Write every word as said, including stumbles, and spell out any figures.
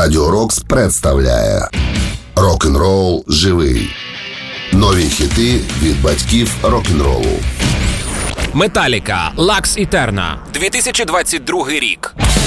Радіо Рокс представляє Рок-н-рол живий. Нові хіти від батьків рок-н-ролу. Металіка, Lux Eterna, дві тисячі двадцять другий рік.